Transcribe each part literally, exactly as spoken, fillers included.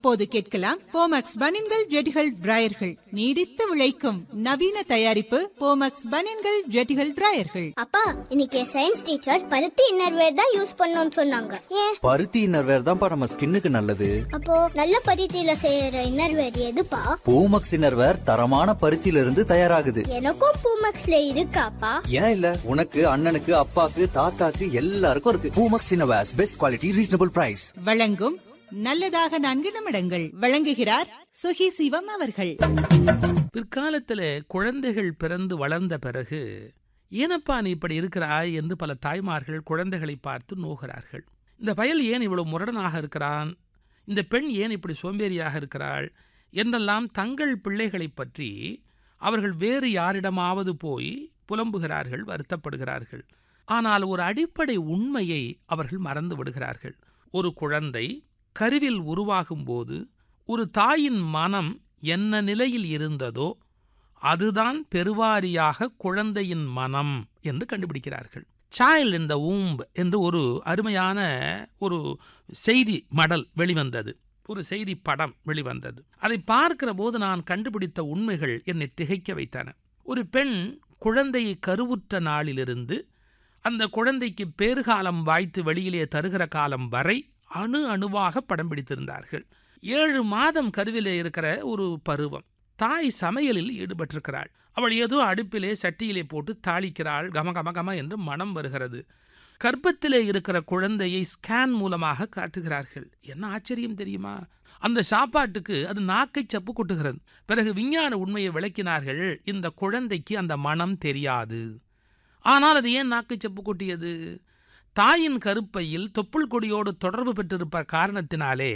இப்போது கேட்கலாம் போமக்ஸ் பனியன்கள் ஜெட்டிகள் டிராயர்கள் நீடித்து உழைக்கும் நவீன தயாரிப்பு போமக்ஸ் பனியன்கள் ஜெட்டிகள் டிராயர்கள். அப்பா இன்னைக்கு சயின்ஸ் டீச்சர் பருத்தி இன்னர்வேர் தான் யூஸ் பண்ணணும்னு சொன்னாங்க. ஏன்? பருத்தி இன்னர்வேர் தான்ப்பா நம்ம ஸ்கின்னுக்கு நல்லது. அப்போ நல்ல பருத்தியில செய்யற இன்னர்வேர் எதுப்பா? பூமக்ஸ் இன்னர்வேர் தரமான பருத்தியில இருந்து தயாராகுது. எனக்கும் பூமக்ஸ்ல இருக்காப்பா? ஏன் இல்ல, உனக்கு அண்ணனுக்கு அப்பாக்கு தாத்தாக்கு எல்லாருக்கும் இருக்கு. Poomex innerwear best quality reasonable price. வழங்கும் நல்லதாக நான்கு நிமிடங்கள். வழங்குகிறார் சுகி சிவம் அவர்கள். பிற்காலத்தில் குழந்தைகள் பிறந்து வளர்ந்த பிறகு ஏனப்பா நீ இப்படி இருக்கிறாய் என்று பல தாய்மார்கள் குழந்தைகளை பார்த்து நோகிறார்கள். இந்த பயல் ஏன் இவ்வளவு முரடனாக இருக்கிறான், இந்த பெண் ஏன் இப்படி சோம்பேறியாக இருக்கிறாள் என்றெல்லாம் தங்கள் பிள்ளைகளை பற்றி அவர்கள் வேறு யாரிடமாவது போய் புலம்புகிறார்கள், வருத்தப்படுகிறார்கள். ஆனால் ஒரு அடிப்படை உண்மையை அவர்கள் மறந்து விடுகிறார்கள். ஒரு குழந்தை கருவில் உருவாகும் போது ஒரு தாயின் மனம் என்ன நிலையில் இருந்ததோ அதுதான் பெருவாரியாக குழந்தையின் மனம் என்று கண்டுபிடிக்கிறார்கள். சைல்ட் இன் த வூம்ப் என்று ஒரு அருமையான ஒரு செய்தி மடல் வெளிவந்தது, ஒரு செய்தி படம் வெளிவந்தது. அதை பார்க்கிற போது நான் கண்டுபிடித்த உண்மைகள் என்னை திகைக்க வைத்தன. ஒரு பெண் குழந்தையை கருவுற்ற நாளிலிருந்து அந்த குழந்தைக்கு பேறுகாலம் வாய்த்து வெளியிலே தருகிற காலம் வரை அணு அணுவாக படம் பிடித்திருந்தார்கள். ஏழு மாதம் கருவிலே இருக்கிற ஒரு பருவம். தாய் சமையலில் ஈடுபட்டிருக்கிறாள். அவள் ஏதோ அடுப்பிலே சட்டியிலே போட்டு தாளிக்கிறாள். கம கம கம என்று மனம் வருகிறது. கர்ப்பத்திலே இருக்கிற குழந்தையை ஸ்கேன் மூலமாக காட்டுகிறார்கள். என்ன ஆச்சரியம் தெரியுமா? அந்த சாப்பாட்டுக்கு அது நாக்கை சப்பு கொட்டுகிறது. பிறகு விஞ்ஞான உண்மையை விளக்கினார்கள். இந்த குழந்தைக்கு அந்த மனம் தெரியாது. ஆனால் அது ஏன் நாக்கை செப்பு கொட்டியது? தாயின் கருப்பையில் தொப்புள் கொடியோடு தொடர்பு பெற்றிருப்ப காரணத்தினாலே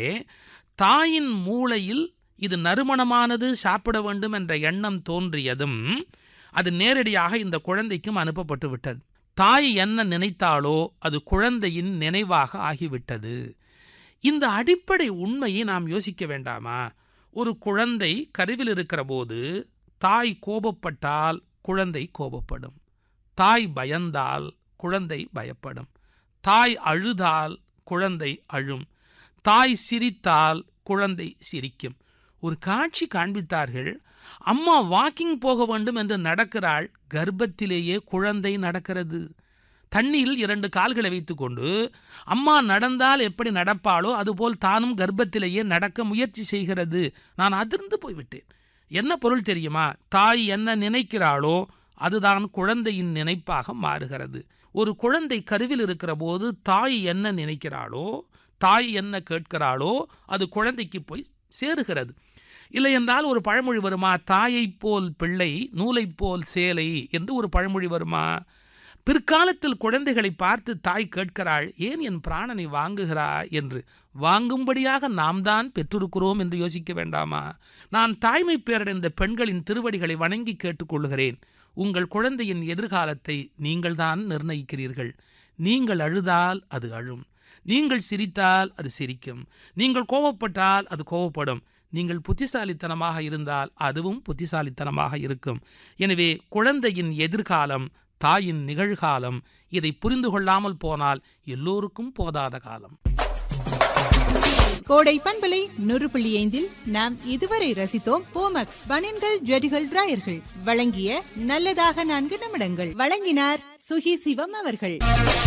தாயின் மூளையில் இது நறுமணமானது, சாப்பிட வேண்டும் என்ற எண்ணம் தோன்றியதும் அது நேரடியாக இந்த குழந்தைக்கும் அனுப்பப்பட்டு விட்டது. தாய் என்ன நினைத்தாலோ அது குழந்தையின் நினைவாக ஆகிவிட்டது. இந்த அடிப்படை உண்மையை நாம் யோசிக்க வேண்டாமா? ஒரு குழந்தை கருவில் இருக்கிற போது தாய் கோபப்பட்டால் குழந்தை கோபப்படும், தாய் பயந்தால் குழந்தை பயப்படும், தாய் அழுதால் குழந்தை அழும், தாய் சிரித்தால் குழந்தை சிரிக்கும். ஒரு காட்சி காண்பித்தார்கள். அம்மா வாக்கிங் போக வேண்டும் என்று நடக்கிறாள், கர்ப்பத்திலேயே குழந்தை நடக்கிறது. தண்ணீரில் இரண்டு கால்களை வைத்துக்கொண்டு அம்மா நடந்தால் எப்படி நடப்பாளோ அதுபோல் தானும் கர்ப்பத்திலேயே நடக்க முயற்சி செய்கிறது. நான் அதிர்ந்து போய்விட்டேன். என்ன பொருள் தெரியுமா? தாய் என்ன நினைக்கிறாளோ அதுதான் குழந்தையின் நினைப்பாக மாறுகிறது. ஒரு குழந்தை கருவில் இருக்கிற போது தாய் என்ன நினைக்கிறாளோ, தாய் என்ன கேட்கிறாளோ அது குழந்தைக்கு போய் சேருகிறது. இல்லை என்றால் ஒரு பழமொழி வருமா? தாயைப் போல் பிள்ளை நூலைப் போல் சேலை என்று ஒரு பழமொழி வருமா? பிற்காலத்தில் குழந்தைகளை பார்த்து தாய் கேட்கிறாள், ஏன் என் பிராணனை வாங்குகிறாய் என்று. வாங்கும்படியாக நாம் தான் பெற்றிருக்கிறோம் என்று யோசிக்க வேண்டாமா? நான் தாய்மை பேரடைந்த பெண்களின் திருவடிகளை வணங்கி கேட்டுக்கொள்கிறேன். உங்கள் குழந்தையின் எதிர்காலத்தை நீங்கள்தான் நிர்ணயிக்கிறீர்கள். நீங்கள் அழுதால் அது அழும், நீங்கள் சிரித்தால் அது சிரிக்கும், நீங்கள் கோபப்பட்டால் அது கோபப்படும், நீங்கள் புத்திசாலித்தனமாக இருந்தால் அதுவும் புத்திசாலித்தனமாக இருக்கும். எனவே குழந்தையின் எதிர்காலம் தாயின் நிகழ்காலம். இதை புரிந்து கொள்ளாமல் போனால் எல்லோருக்கும் போதாத காலம். கோடை பண்பலை நூறு புள்ளி ஐந்தில் நாம் இதுவரை ரசித்தோம் போமக்ஸ் பனியன்கள் ஜெட்டிகள் டிராயர்கள் வழங்கிய நல்லதாக நான்கு நிமிடங்கள். வழங்கினார் சுகி சிவம் அவர்கள்.